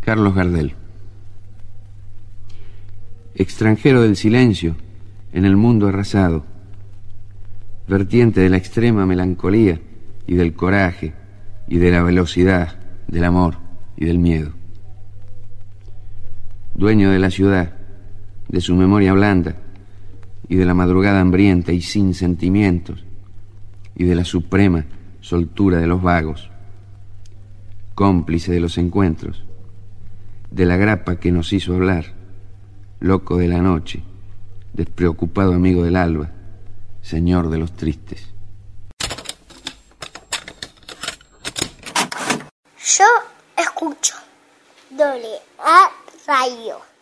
Carlos Gardel. Extranjero del silencio en el mundo arrasado, vertiente de la extrema melancolía y del coraje y de la velocidad, del amor y del miedo. Dueño de la ciudad, de su memoria blanda y de la madrugada hambrienta y sin sentimientos y de la suprema soltura de los vagos, cómplice de los encuentros, de la grapa que nos hizo hablar, loco de la noche, despreocupado amigo del alba, señor de los tristes. Yo escucho AA Radio.